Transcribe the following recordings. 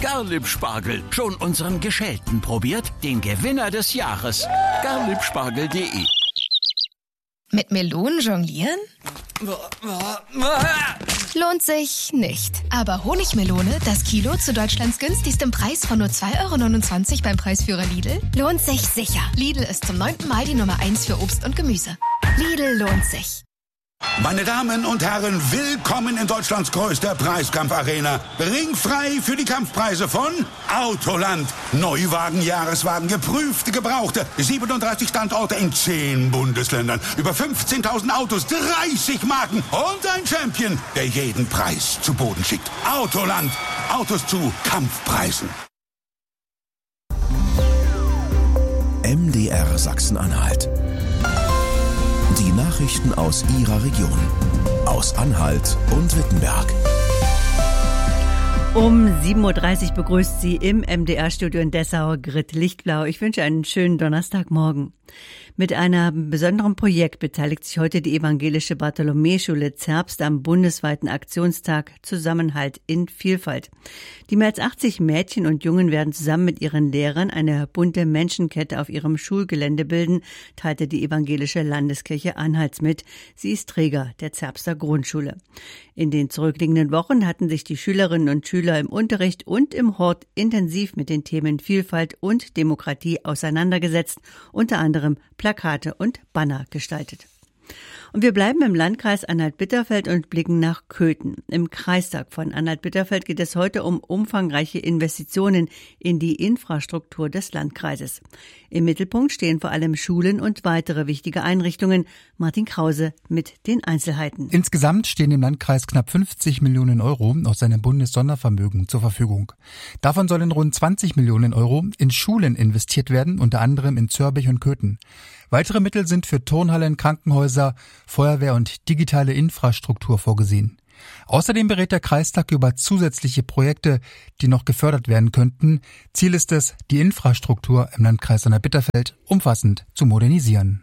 Garlieb-Spargel. Schon unseren Geschälten probiert? Den Gewinner des Jahres. Garliebspargel.de. Mit Melonen jonglieren? Lohnt sich nicht. Aber Honigmelone, das Kilo zu Deutschlands günstigstem Preis von nur 2,29 € beim Preisführer Lidl, lohnt sich sicher. Lidl ist zum 9. Mal die Nummer 1 für Obst und Gemüse. Lidl lohnt sich. Meine Damen und Herren, willkommen in Deutschlands größter Preiskampfarena. Ringfrei für die Kampfpreise von Autoland. Neuwagen, Jahreswagen, geprüfte, gebrauchte. 37 Standorte in 10 Bundesländern. Über 15.000 Autos, 30 Marken und ein Champion, der jeden Preis zu Boden schickt. Autoland. Autos zu Kampfpreisen. MDR Sachsen-Anhalt. Die Nachrichten aus Ihrer Region, aus Anhalt und Wittenberg. Um 7.30 Uhr begrüßt Sie im MDR-Studio in Dessau Grit Lichtblau. Ich wünsche einen schönen Donnerstagmorgen. Mit einem besonderen Projekt beteiligt sich heute die evangelische Bartholomäuschule Zerbst am bundesweiten Aktionstag Zusammenhalt in Vielfalt. Die mehr als 80 Mädchen und Jungen werden zusammen mit ihren Lehrern eine bunte Menschenkette auf ihrem Schulgelände bilden, teilte die evangelische Landeskirche Anhalts mit. Sie ist Träger der Zerbster Grundschule. In den zurückliegenden Wochen hatten sich die Schülerinnen und Schüler im Unterricht und im Hort intensiv mit den Themen Vielfalt und Demokratie auseinandergesetzt, unter anderem Plakate und Banner gestaltet. Und wir bleiben im Landkreis Anhalt-Bitterfeld und blicken nach Köthen. Im Kreistag von Anhalt-Bitterfeld geht es heute um umfangreiche Investitionen in die Infrastruktur des Landkreises. Im Mittelpunkt stehen vor allem Schulen und weitere wichtige Einrichtungen. Martin Krause mit den Einzelheiten. Insgesamt stehen dem Landkreis knapp 50 Millionen € aus seinem Bundessondervermögen zur Verfügung. Davon sollen rund 20 Millionen € in Schulen investiert werden, unter anderem in Zörbich und Köthen. Weitere Mittel sind für Turnhallen, Krankenhäuser, Feuerwehr und digitale Infrastruktur vorgesehen. Außerdem berät der Kreistag über zusätzliche Projekte, die noch gefördert werden könnten. Ziel ist es, die Infrastruktur im Landkreis Anhalt-Bitterfeld umfassend zu modernisieren.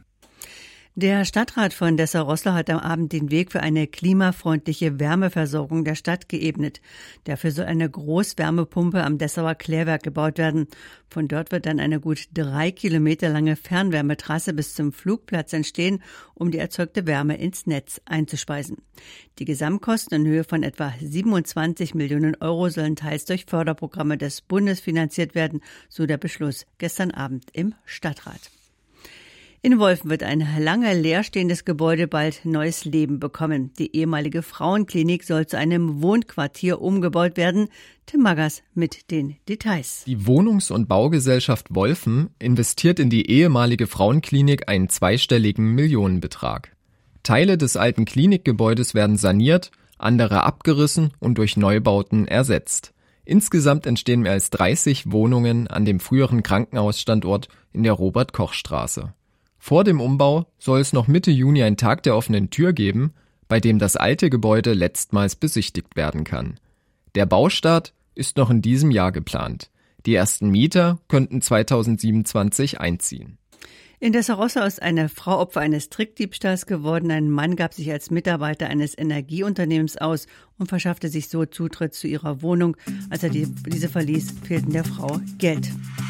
Der Stadtrat von Dessau-Roßlau hat am Abend den Weg für eine klimafreundliche Wärmeversorgung der Stadt geebnet. Dafür soll eine Großwärmepumpe am Dessauer Klärwerk gebaut werden. Von dort wird dann eine gut 3 Kilometer lange Fernwärmetrasse bis zum Flugplatz entstehen, um die erzeugte Wärme ins Netz einzuspeisen. Die Gesamtkosten in Höhe von etwa 27 Millionen € sollen teils durch Förderprogramme des Bundes finanziert werden, so der Beschluss gestern Abend im Stadtrat. In Wolfen wird ein lange leerstehendes Gebäude bald neues Leben bekommen. Die ehemalige Frauenklinik soll zu einem Wohnquartier umgebaut werden. Tim Maggers mit den Details. Die Wohnungs- und Baugesellschaft Wolfen investiert in die ehemalige Frauenklinik einen zweistelligen Millionenbetrag. Teile des alten Klinikgebäudes werden saniert, andere abgerissen und durch Neubauten ersetzt. Insgesamt entstehen mehr als 30 Wohnungen an dem früheren Krankenhausstandort in der Robert-Koch-Straße. Vor dem Umbau soll es noch Mitte Juni einen Tag der offenen Tür geben, bei dem das alte Gebäude letztmals besichtigt werden kann. Der Baustart ist noch in diesem Jahr geplant. Die ersten Mieter könnten 2027 einziehen. In Dessau-Roßlau ist eine Frau Opfer eines Trickdiebstahls geworden. Ein Mann gab sich als Mitarbeiter eines Energieunternehmens aus und verschaffte sich so Zutritt zu ihrer Wohnung. Als er diese verließ, fehlten der Frau Geld.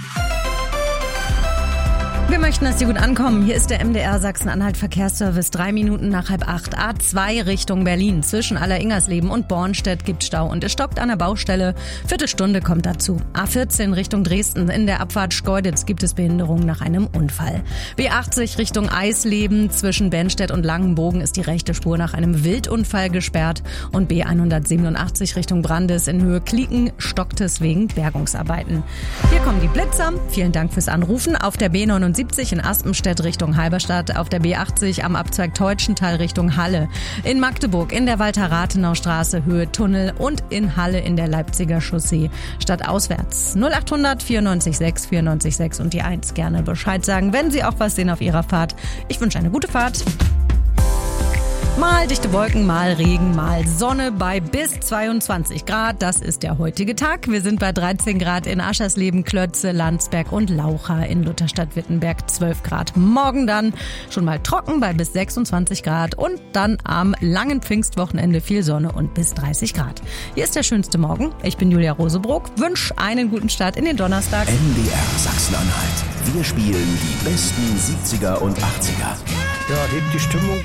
Wir möchten, dass Sie gut ankommen. Hier ist der MDR Sachsen-Anhalt Verkehrsservice. 3 Minuten nach 7:30. A2 Richtung Berlin. Zwischen Alleringersleben und Bornstedt gibt Stau und es stockt an der Baustelle. Viertelstunde kommt dazu. A14 Richtung Dresden. In der Abfahrt Schkeuditz gibt es Behinderungen nach einem Unfall. B80 Richtung Eisleben. Zwischen Bennstedt und Langenbogen ist die rechte Spur nach einem Wildunfall gesperrt. Und B187 Richtung Brandis in Höhe Klieken stockt es wegen Bergungsarbeiten. Hier kommen die Blitzer. Vielen Dank fürs Anrufen. Auf der B79 in Aspenstedt Richtung Halberstadt, auf der B80 am Abzweig Teutschenthal Richtung Halle, in Magdeburg in der Walter-Rathenau-Straße Höhe Tunnel und in Halle in der Leipziger Chaussee stadtauswärts. 0800 94 6 94 6 und die 1. Gerne Bescheid sagen, wenn Sie auch was sehen auf Ihrer Fahrt. Ich wünsche eine gute Fahrt. Mal dichte Wolken, mal Regen, mal Sonne bei bis 22 Grad. Das ist der heutige Tag. Wir sind bei 13 Grad in Aschersleben, Klötze, Landsberg und Laucha, in Lutherstadt-Wittenberg 12 Grad. Morgen dann schon mal trocken bei bis 26 Grad und dann am langen Pfingstwochenende viel Sonne und bis 30 Grad. Hier ist der schönste Morgen. Ich bin Julia Rosebrock. Wünsche einen guten Start in den Donnerstag. MDR Sachsen-Anhalt. Wir spielen die besten 70er und 80er. Ja, hebt die Stimmung.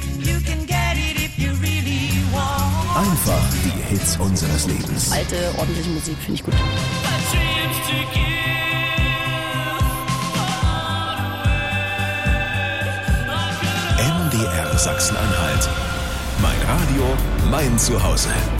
Einfach die Hits unseres Lebens. Alte, ordentliche Musik finde ich gut. MDR Sachsen-Anhalt. Mein Radio, mein Zuhause.